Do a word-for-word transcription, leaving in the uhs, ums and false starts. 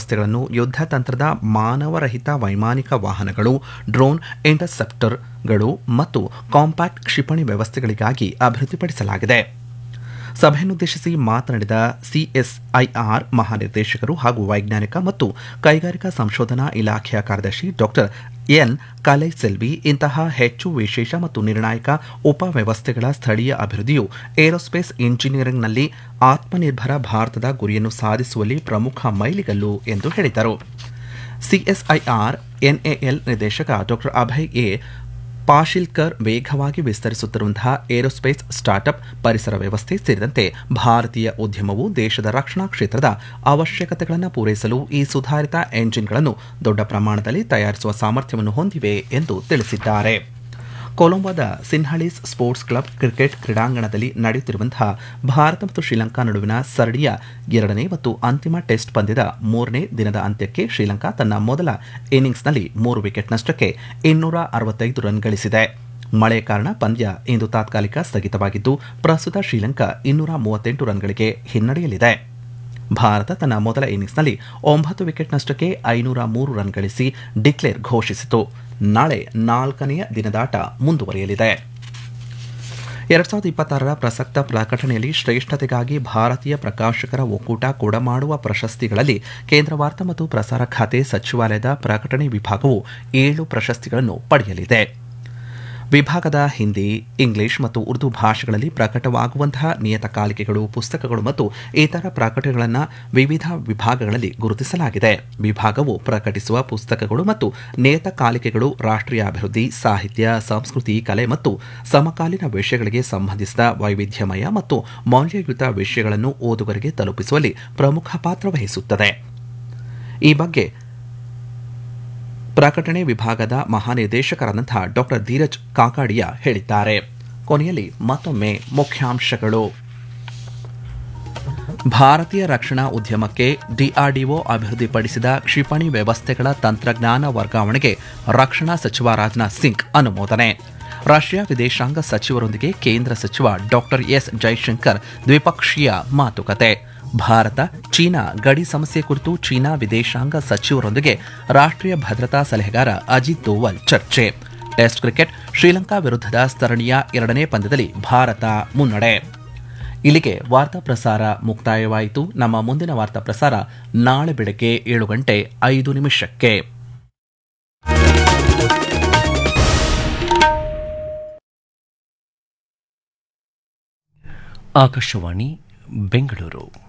ವ್ಯವಸ್ಥೆಗಳನ್ನು ಯುದ್ಧ ತಂತ್ರದ ಮಾನವರಹಿತ ವೈಮಾನಿಕ ವಾಹನಗಳು, ಡ್ರೋನ್ ಇಂಟರ್ಸೆಪ್ಟರ್ಗಳು ಮತ್ತು ಕಾಂಪ್ಯಾಕ್ಟ್ ಕ್ಷಿಪಣಿ ವ್ಯವಸ್ಥೆಗಳಿಗಾಗಿ ಅಭಿವೃದ್ಧಿಪಡಿಸಲಾಗಿದೆ. ಸಭೆಯನ್ನುದ್ದೇಶಿಸಿ ಮಾತನಾಡಿದ ಸಿಎಸ್ಐಆರ್ ಮಹಾನಿರ್ದೇಶಕರು ಹಾಗೂ ವೈಜ್ಞಾನಿಕ ಮತ್ತು ಕೈಗಾರಿಕಾ ಸಂಶೋಧನಾ ಇಲಾಖೆಯ ಕಾರ್ಯದರ್ಶಿ ಡಾಕ್ಟರ್ ಎನ್ ಕಲೈಸೆಲ್ವಿ, ಇಂತಹ ಹೆಚ್ಚು ವಿಶೇಷ ಮತ್ತು ನಿರ್ಣಾಯಕ ಉಪವ್ಯವಸ್ಥೆಗಳ ಸ್ಥಳೀಯ ಅಭಿವೃದ್ಧಿಯು ಏರೋಸ್ಪೇಸ್ ಇಂಜಿನಿಯರಿಂಗ್ನಲ್ಲಿ ಆತ್ಮನಿರ್ಭರ ಭಾರತದ ಗುರಿಯನ್ನು ಸಾಧಿಸುವಲ್ಲಿ ಪ್ರಮುಖ ಮೈಲಿಗಲ್ಲು ಎಂದು ಹೇಳಿದರು. ಸಿಎಸ್ಐಆರ್ ಎನ್ಎಎಲ್ ನಿರ್ದೇಶಕ ಡಾಕ್ಟರ್ ಅಭಯ್ ಎ ಪಾಶಿಲ್ಕರ್ ವೇಗವಾಗಿ ವಿಸ್ತರಿಸುತ್ತಿರುವಂತಹ ಏರೋಸ್ಪೇಸ್ ಸ್ಟಾರ್ಟ್ಅಪ್, ಪರಿಸರ ವ್ಯವಸ್ಥೆ ಸೇರಿದಂತೆ ಭಾರತೀಯ ಉದ್ಯಮವು ದೇಶದ ರಕ್ಷಣಾ ಕ್ಷೇತ್ರದ ಅವಶ್ಯಕತೆಗಳನ್ನು ಪೂರೈಸಲು ಈ ಸುಧಾರಿತ ಎಂಜಿನ್ಗಳನ್ನು ದೊಡ್ಡ ಪ್ರಮಾಣದಲ್ಲಿ ತಯಾರಿಸುವ ಸಾಮರ್ಥ್ಯವನ್ನು ಹೊಂದಿವೆ ಎಂದು ತಿಳಿಸಿದ್ದಾರೆ. ಕೊಲಂಬೋದ ಸಿನ್ಹಳೀಸ್ ಸ್ಪೋರ್ಟ್ಸ್ ಕ್ಲಬ್ ಕ್ರಿಕೆಟ್ ಕ್ರೀಡಾಂಗಣದಲ್ಲಿ ನಡೆಯುತ್ತಿರುವಂತಹ ಭಾರತ ಮತ್ತು ಶ್ರೀಲಂಕಾ ನಡುವಿನ ಸರಣಿಯ ಎರಡನೇ ಮತ್ತು ಅಂತಿಮ ಟೆಸ್ಟ್ ಪಂದ್ಯದ ಮೂರನೇ ದಿನದ ಅಂತ್ಯಕ್ಕೆ ಶ್ರೀಲಂಕಾ ತನ್ನ ಮೊದಲ ಇನ್ನಿಂಗ್ಸ್ನಲ್ಲಿ ಮೂರು ವಿಕೆಟ್ ನಷ್ಟಕ್ಕೆ ಇನ್ನೂರ ಅರವತ್ತೈದು ರನ್ ಗಳಿಸಿದೆ. ಮಳೆ ಕಾರಣ ಪಂದ್ಯ ಇಂದು ತಾತ್ಕಾಲಿಕ ಸ್ಥಗಿತವಾಗಿದ್ದು, ಪ್ರಸ್ತುತ ಶ್ರೀಲಂಕಾ ಇನ್ನೂರ ಮೂವತ್ತೆಂಟು ರನ್ಗಳಿಗೆ ಹಿನ್ನಡೆಯಲಿದೆ. ಭಾರತ ತನ್ನ ಮೊದಲ ಇನ್ನಿಂಗ್ಸ್ನಲ್ಲಿ ಒಂಬತ್ತು ವಿಕೆಟ್ ನಷ್ಟಕ್ಕೆ ಐನೂರ ಮೂರು ರನ್ ಗಳಿಸಿ ಡಿಕ್ಲೇರ್ ಘೋಷಿಸಿತು. ನಾಳೆ ನಾಲ್ಕನೆಯ ದಿನದಾಟ ಮುಂದುವರಿಯಲಿದೆ. ಎರಡ್ ಸಾವಿರದ ಇಪ್ಪತ್ತಾರರ ಪ್ರಸಕ್ತ ಪ್ರಕಟಣೆಯಲ್ಲಿ ಶ್ರೇಷ್ಠತೆಗಾಗಿ ಭಾರತೀಯ ಪ್ರಕಾಶಕರ ಒಕ್ಕೂಟ ಕೊಡಮಾಡುವ ಪ್ರಶಸ್ತಿಗಳಲ್ಲಿ ಕೇಂದ್ರ ವಾರ್ತಾ ಮತ್ತು ಪ್ರಸಾರ ಖಾತೆ ಸಚಿವಾಲಯದ ಪ್ರಕಟಣೆ ವಿಭಾಗವು ಏಳು ಪ್ರಶಸ್ತಿಗಳನ್ನು ಪಡೆಯಲಿದೆ. ವಿಭಾಗದ ಹಿಂದಿ, ಇಂಗ್ಲಿಷ್ ಮತ್ತು ಉರ್ದು ಭಾಷೆಗಳಲ್ಲಿ ಪ್ರಕಟವಾಗುವಂತಹ ನಿಯತಕಾಲಿಕೆಗಳು, ಪುಸ್ತಕಗಳು ಮತ್ತು ಇತರ ಪ್ರಕಟಣೆಗಳನ್ನು ವಿವಿಧ ವಿಭಾಗಗಳಲ್ಲಿ ಗುರುತಿಸಲಾಗಿದೆ. ವಿಭಾಗವು ಪ್ರಕಟಿಸುವ ಪುಸ್ತಕಗಳು ಮತ್ತು ನಿಯತಕಾಲಿಕೆಗಳು ರಾಷ್ಟ್ರೀಯ ಅಭಿವೃದ್ಧಿ, ಸಾಹಿತ್ಯ, ಸಂಸ್ಕೃತಿ, ಕಲೆ ಮತ್ತು ಸಮಕಾಲೀನ ವಿಷಯಗಳಿಗೆ ಸಂಬಂಧಿಸಿದ ವೈವಿಧ್ಯಮಯ ಮತ್ತು ಮೌಲ್ಯಯುತ ವಿಷಯಗಳನ್ನು ಓದುಗರಿಗೆ ತಲುಪಿಸುವಲ್ಲಿ ಪ್ರಮುಖ ಪಾತ್ರ ವಹಿಸುತ್ತದೆ. ಈ ಬಗ್ಗೆ ಪ್ರಕಟಣೆ ವಿಭಾಗದ ಮಹಾನಿರ್ದೇಶಕರಾದಂತಹ ಡಾಕ್ಟರ್ ಧೀರಜ್ ಕಾಕಾಡಿಯಾ ಹೇಳಿದ್ದಾರೆ. ಕೊನೆಯಲ್ಲಿ ಮತ್ತೊಮ್ಮೆ ಮುಖ್ಯಾಂಶಗಳು. ಭಾರತೀಯ ರಕ್ಷಣಾ ಉದ್ಯಮಕ್ಕೆ ಡಿಆರ್ಡಿಒ ಅಭಿವೃದ್ಧಿಪಡಿಸಿದ ಕ್ಷಿಪಣಿ ವ್ಯವಸ್ಥೆಗಳ ತಂತ್ರಜ್ಞಾನ ವರ್ಗಾವಣೆಗೆ ರಕ್ಷಣಾ ಸಚಿವ ರಾಜನಾಥ್ ಸಿಂಗ್ ಅನುಮೋದನೆ. ರಷ್ಯಾ ವಿದೇಶಾಂಗ ಸಚಿವರೊಂದಿಗೆ ಕೇಂದ್ರ ಸಚಿವ ಡಾಕ್ಟರ್ ಎಸ್ ಜೈಶಂಕರ್ ದ್ವಿಪಕ್ಷೀಯ ಮಾತುಕತೆ. ಭಾರತ ಚೀನಾ ಗಡಿ ಸಮಸ್ಯೆ ಕುರಿತು ಚೀನಾ ವಿದೇಶಾಂಗ ಸಚಿವರೊಂದಿಗೆ ರಾಷ್ಟ್ರೀಯ ಭದ್ರತಾ ಸಲಹೆಗಾರ ಅಜಿತ್ ದೋವಲ್ ಚರ್ಚೆ. ಟೆಸ್ಟ್ ಕ್ರಿಕೆಟ್, ಶ್ರೀಲಂಕಾ ವಿರುದ್ಧದ ಸರಣಿಯ ಎರಡನೇ ಪಂದ್ಯದಲ್ಲಿ ಭಾರತ ಮುನ್ನಡೆ. ಇಲ್ಲಿಗೆ ವಾರ್ತಾ ಪ್ರಸಾರ ಮುಕ್ತಾಯವಾಯಿತು. ನಮ್ಮ ಮುಂದಿನ ವಾರ್ತಾ ಪ್ರಸಾರ ನಾಳೆ ಬೆಳಗ್ಗೆ ಏಳು ಗಂಟೆ ಐದು ನಿಮಿಷಕ್ಕೆ. ಆಕಾಶವಾಣಿ ಬೆಂಗಳೂರು.